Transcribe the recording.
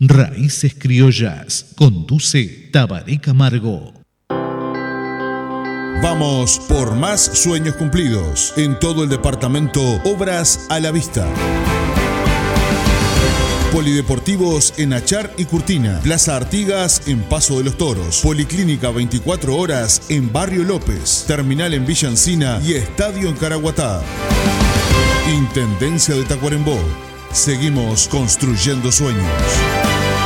Raíces Criollas. Conduce Tabaré Camargo. Vamos por más sueños cumplidos. En todo el departamento, obras a la vista. Polideportivos en Achar y Curtina. Plaza Artigas en Paso de los Toros. Policlínica 24 horas en Barrio López. Terminal en Villa Encina y estadio en Caraguatá. Intendencia de Tacuarembó. Seguimos construyendo sueños.